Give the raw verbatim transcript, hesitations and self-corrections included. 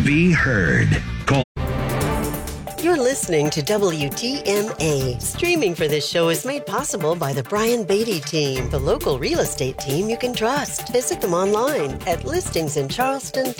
be heard. Call. You're listening to W T M A. Streaming for this show is made possible by the Brian Beatty team, the local real estate team you can trust. Visit them online at listings in charleston